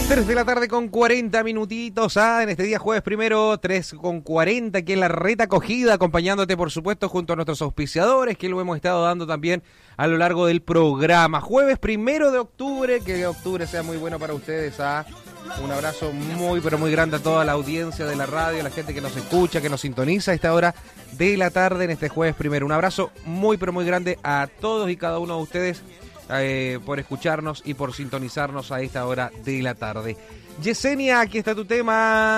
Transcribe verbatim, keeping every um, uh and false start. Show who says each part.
Speaker 1: tres de la tarde con cuarenta minutitos, ah, en este día jueves primero, tres con cuarenta, aquí en la Reta Acogida, acompañándote por supuesto junto a nuestros auspiciadores, que lo hemos estado dando también a lo largo del programa. Jueves primero de octubre, que octubre sea muy bueno para ustedes, ah. Un abrazo muy pero muy grande a toda la audiencia de la radio, a la gente que nos escucha, que nos sintoniza a esta hora de la tarde en este jueves primero. Un abrazo muy pero muy grande a todos y cada uno de ustedes. Eh, por escucharnos y por sintonizarnos a esta hora de la tarde. Yesenia, aquí está tu tema.